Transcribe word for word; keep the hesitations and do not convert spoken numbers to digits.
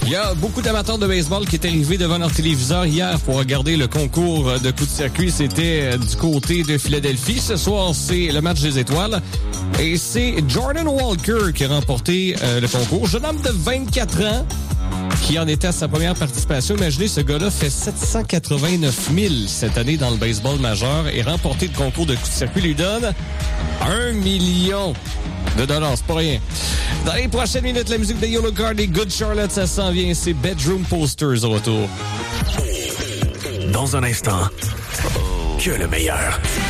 Il y a beaucoup d'amateurs de baseball qui étaient arrivés devant leur téléviseur hier pour regarder le concours de coups de circuit. C'était du côté de Philadelphie. Ce soir, c'est le match des étoiles. Et c'est Jordan Walker qui a remporté euh, le concours. Jeune homme de vingt-quatre ans qui en était à sa première participation. Imaginez, ce gars-là fait sept cent quatre-vingt-neuf mille cette année dans le baseball majeur et remporter le concours de coups de circuit lui donne un million de dollars. C'est pas rien. Dans les prochaines minutes, la musique de Yellow Card et Good Charlotte, ça s'en vient. C'est Bedroom Posters au retour. Dans un instant, que le meilleur.